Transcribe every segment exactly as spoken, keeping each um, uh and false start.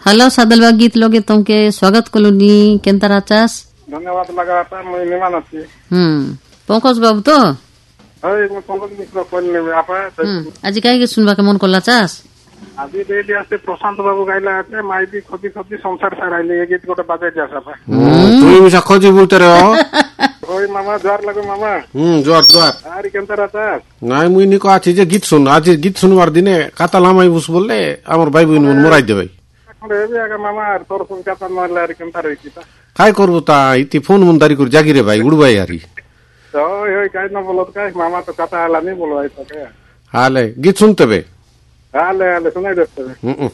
hello सादलबा गीत लोगे तुमके स्वागत कलुनी केंता राचास धन्यवाद लगाता मैं निमान अछि हम्म पंकज बाबू तो हय मैं पंकज मिश्र कोन ने आपा हम्म आज काहे के सुनबा के मन करला चास आज रेडी आसे प्रशांत बाबू गाइला आते माइदी खती खती संसार साराइले ये गीत गोटे बाजे जासा पा तुई मिसा खोजी बुलते रे ओय मामा जोर लगो मामा हम्म जोर जोर आरी केंता राता নাই মুই নিকো আছি যে গীত শুন আজ গীত শুনবার দিনে কাতাল আমাই বুস বললে আমার ভাই বোন মরাই দেবে রে আগে মামা আর তোর ফোন কাতা মারলে আর কেনতা রইছিতা কাই করব তা ইতি ফোন মন দারি করে জাগি রে ভাই উড়বাই আরি ওই ওই কাই না বলত কাই মামা তো কাতা আলা নি বলো আই তোকে হালে গীত শুনতে বে হালে হালে শুনাই দতে হুম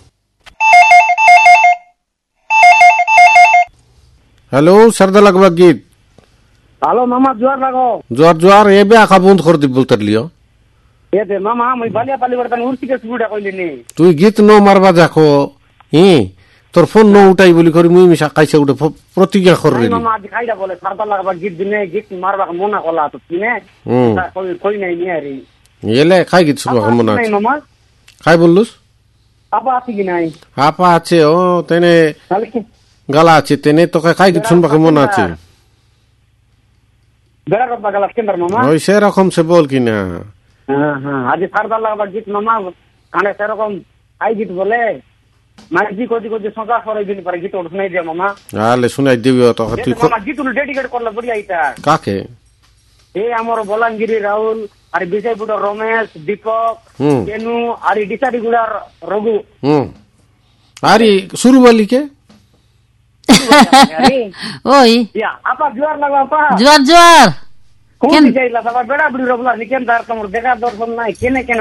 হ্যালো सरदा लगवा गीत हेलो मामा जोर लगो जोर जोर एबे आखा बंद कर दी बोलतर लियो ये दे मामा मैं बालिया पाली बर्तन उर्सी के सुबुडा कइले नी তুই গীত ন মারবা যাকো হি তোর ফোন ন উঠাই বলি করি মুই মিশা কাইছে উঠে প্রতিজ্ঞা কর রে मामा आज खाइडा बोले सरदा लगबा गीत दिने गीत मारबा मना कला तो तिने कोई कोई नहीं नी आरी এলে খাই গীত শুনবা মন আছে नहीं मामा খাই বললুস আপা আছি কি নাই আপা আছে ও তেনে তাহলে কি গালা আছে তেনে তোকে খাই গীত শুনবা মন আছে বেড়া রব্বা গলা কেন্দ্র মামা ওই সেরকম সে বল কি না হ্যাঁ হ্যাঁ আজ सरदा लगबा गीत मामा কানে সেরকম আই গীত বলে মাইজি কোজি কোজি সংসা করে দিন পরে গীত শুনাই দে মামা আলে শুনাই দিবি তো তুই মামা গীত ডেডিকেট করলে বড়িয়া এটা কাকে ए हमर बलांगिरी राहुल আর বিজয়পুর রমেশ দীপক কেনু আর ডিসারি গুলার রঘু হুম আরে শুরু বলি কে ওই या আপা জোয়ার লাগা আপা জোয়ার জোয়ার কোন দিকে ইলা সবা বেড়া বুড়ি রবলা নিকেন দার তোমার দেখা দর্শন নাই কেনে কেনে